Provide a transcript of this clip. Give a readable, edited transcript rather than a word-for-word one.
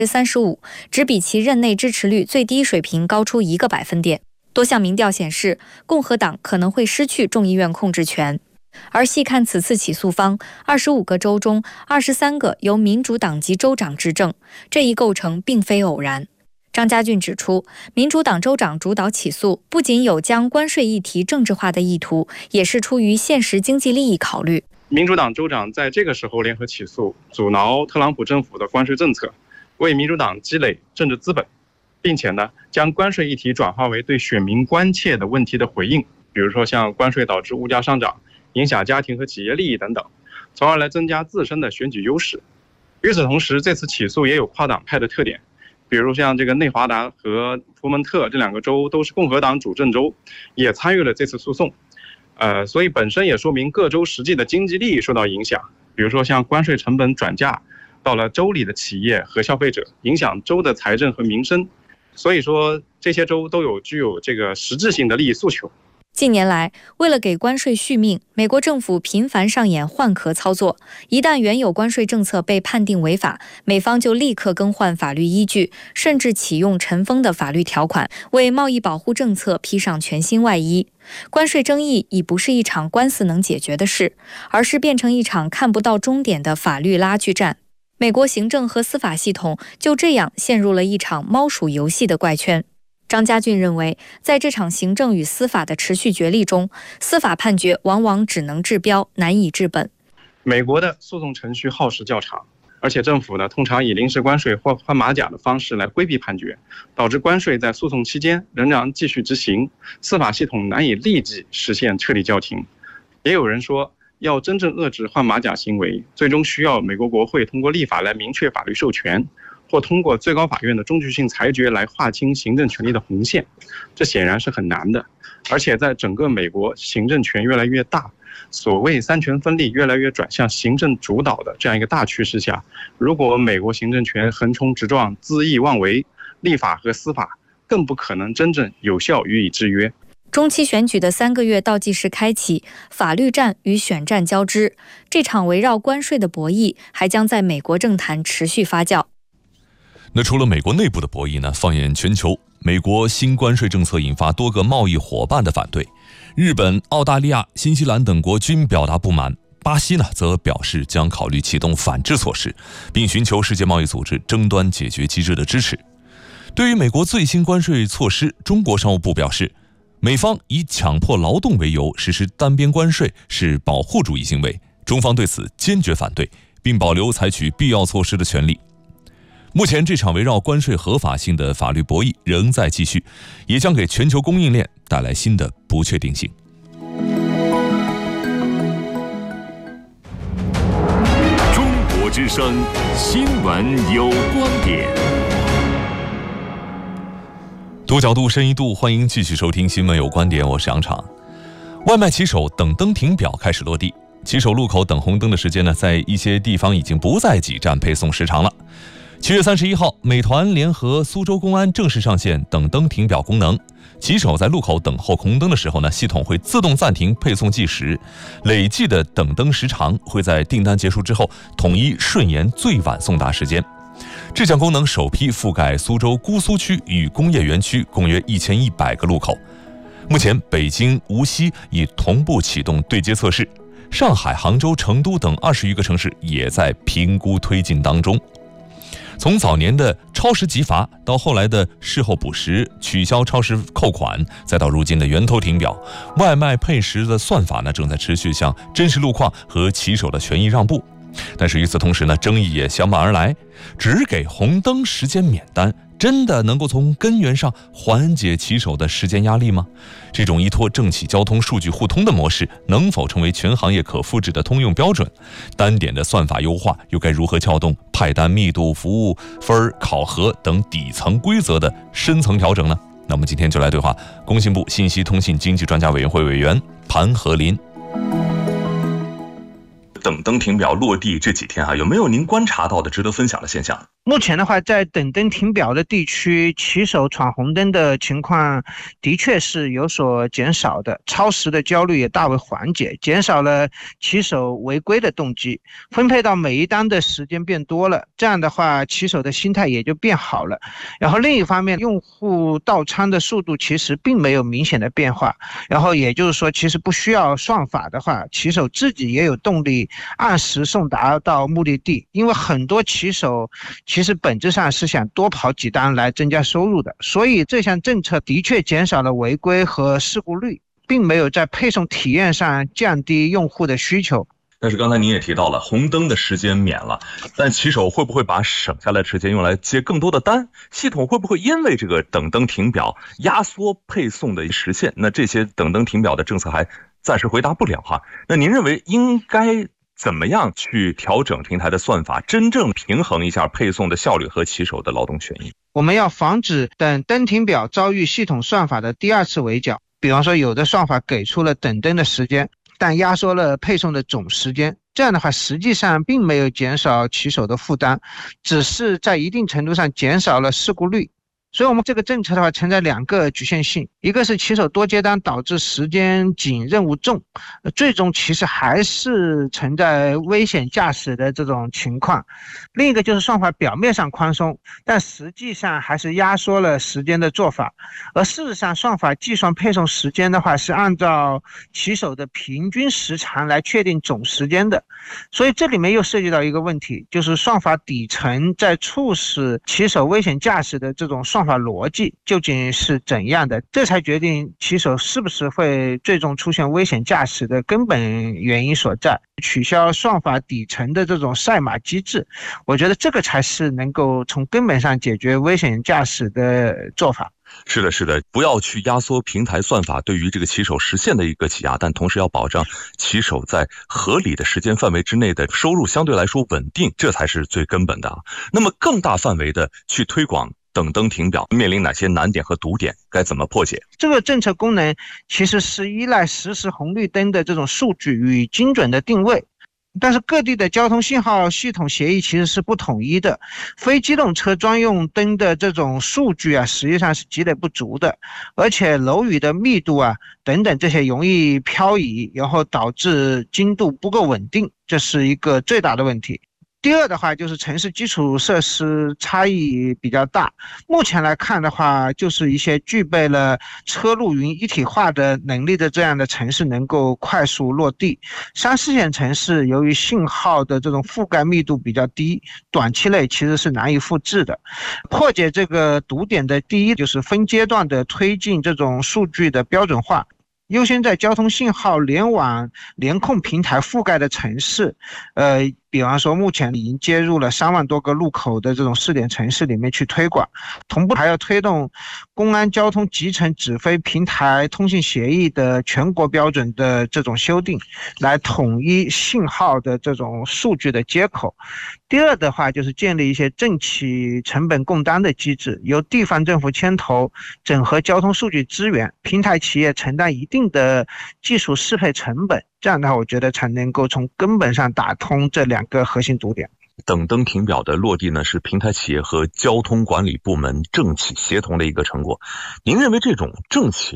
35%，只比其任内支持率最低水平高出1个百分点。多项民调显示，共和党可能会失去众议院控制权。而细看此次起诉方，25个州中23个由民主党籍州长执政，这一构成并非偶然。张家俊指出，民主党州长主导起诉，不仅有将关税议题政治化的意图，也是出于现实经济利益考虑。 民主党州长在这个时候联合起诉，阻挠特朗普政府的关税政策，为民主党积累政治资本，并且呢，将关税议题转化为对选民关切的问题的回应，比如说像关税导致物价上涨，影响家庭和企业利益等等，从而来增加自身的选举优势。与此同时，这次起诉也有跨党派的特点，比如像这个内华达和佛蒙特这2个州都是共和党主政州，也参与了这次诉讼。所以本身也说明各州实际的经济利益受到影响，比如说像关税成本转嫁到了州里的企业和消费者，影响州的财政和民生。所以说这些州都具有这个实质性的利益诉求。 近年来，为了给关税续命，美国政府频繁上演换壳操作。一旦原有关税政策被判定违法，美方就立刻更换法律依据，甚至启用尘封的法律条款，为贸易保护政策披上全新外衣。关税争议已不是一场官司能解决的事，而是变成一场看不到终点的法律拉锯战。美国行政和司法系统就这样陷入了一场猫鼠游戏的怪圈。张家俊认为，在这场行政与司法的持续角力中，司法判决往往只能治标，难以治本。 美国的诉讼程序耗时较长，而且政府呢通常以临时关税或换马甲的方式来规避判决，导致关税在诉讼期间仍然继续执行，司法系统难以立即实现彻底叫停。也有人说，要真正遏制换马甲行为，最终需要美国国会通过立法来明确法律授权，或通过最高法院的终局性裁决来划清行政权力的红线，这显然是很难的。而且在整个美国行政权越来越大，所谓三权分立越来越转向行政主导的这样一个大趋势下，如果美国行政权横冲直撞、恣意妄为，立法和司法更不可能真正有效予以制约。 中期选举的3个月倒计时开启，法律战与选战交织，这场围绕关税的博弈还将在美国政坛持续发酵。 那除了美国内部的博弈呢？放眼全球，美国新关税政策引发多个贸易伙伴的反对，日本、澳大利亚、新西兰等国均表达不满。巴西呢，则表示将考虑启动反制措施，并寻求世界贸易组织争端解决机制的支持。对于美国最新关税措施，中国商务部表示，美方以强迫劳动为由实施单边关税是保护主义行为，中方对此坚决反对，并保留采取必要措施的权利。目前这场围绕关税合法性的法律博弈仍在继续，也将给全球供应链带来新的不确定性。 中国之声新闻有观点。 多角度深一度，欢迎继续收听新闻有观点，我是杨昶。外卖骑手等灯停表开始落地，骑手路口等红灯的时间呢，在一些地方已经不再挤占配送时长了。7月31号，美团联合苏州公安正式上线等灯停表功能。骑手在路口等候红灯的时候呢，系统会自动暂停配送计时，累计的等灯时长会在订单结束之后统一顺延最晚送达时间。这项功能首批覆盖苏州姑苏区与工业园区共约1100个路口。目前北京、无锡已同步启动对接测试，上海、杭州、成都等20余个城市也在评估推进当中。从早年的超时急罚，到后来的事后补时、取消超时扣款，再到如今的源头停表，外卖配时的算法呢，正在持续向真实路况和骑手的权益让步。但是与此同时呢，争议也相伴而来。只给红灯时间免单，真的能够从根源上缓解骑手的时间压力吗？这种依托政企交通数据互通的模式，能否成为全行业可复制的通用标准？单点的算法优化又该如何撬动派单密度、服务分考核等底层规则的深层调整呢？那么今天就来对话工信部信息通信经济专家委员会委员盘和林。 等灯停表落地这几天有没有您观察到的值得分享的现象？ 目前的话，在等灯停表的地区，骑手闯红灯的情况的确是有所减少的，超时的焦虑也大为缓解，减少了骑手违规的动机，分配到每一单的时间变多了，这样的话，骑手的心态也就变好了。然后另一方面，用户到仓的速度其实并没有明显的变化，然后也就是说，其实不需要算法的话，骑手自己也有动力按时送达到目的地，因为很多骑手其实本质上是想多跑几单来增加收入的，所以这项政策的确减少了违规和事故率，并没有在配送体验上降低用户的需求。 但是刚才您也提到了红灯的时间免了，但骑手会不会把省下来的时间用来接更多的单？系统会不会因为这个等灯停表压缩配送的时限？那这些等灯停表的政策还暂时回答不了哈。那您认为应该怎么样去调整平台的算法，真正平衡一下配送的效率和骑手的劳动权益？ 我们要防止等灯停表遭遇系统算法的第二次围剿。比方说，有的算法给出了等灯的时间，但压缩了配送的总时间，这样的话实际上并没有减少骑手的负担，只是在一定程度上减少了事故率。所以我们这个政策的话存在两个局限性，一个是骑手多接单导致时间紧任务重，最终其实还是存在危险驾驶的这种情况。另一个就是算法表面上宽松，但实际上还是压缩了时间的做法，而事实上算法计算配送时间的话是按照骑手的平均时长来确定总时间的。所以这里面又涉及到一个问题，就是算法底层在促使骑手危险驾驶的这种算法逻辑究竟是怎样的，这才决定骑手是不是会最终出现危险驾驶的根本原因所在。取消算法底层的这种赛马机制，我觉得这个才是能够从根本上解决危险驾驶的做法。 是的，是的，不要去压缩平台算法对于这个骑手实现的一个挤压，但同时要保障骑手在合理的时间范围之内的收入相对来说稳定，这才是最根本的。那么更大范围的去推广等灯停表，面临哪些难点和堵点，该怎么破解？ 这个政策功能其实是依赖实时红绿灯的这种数据与精准的定位，但是各地的交通信号系统协议其实是不统一的，非机动车专用灯的这种数据实际上是积累不足的，而且楼宇的密度等等这些容易漂移，然后导致精度不够稳定，这是一个最大的问题。第二的话就是城市基础设施差异比较大，目前来看的话，就是一些具备了车路云一体化的能力的这样的城市能够快速落地，3、4线城市由于信号的这种覆盖密度比较低，短期内其实是难以复制的。破解这个堵点的第一就是分阶段的推进这种数据的标准化，优先在交通信号联网联控平台覆盖的城市，比方说目前已经接入了3万多个路口的这种试点城市里面去推广，同步还要推动公安交通集成指挥平台通信协议的全国标准的这种修订，来统一信号的这种数据的接口。第二的话就是建立一些政企成本共担的机制，由地方政府牵头整合交通数据资源，平台企业承担一定的技术适配成本，这样的话我觉得才能够从根本上打通这2个核心堵点。 等灯停表的落地呢，是平台企业和交通管理部门政企协同的一个成果。您认为这种政企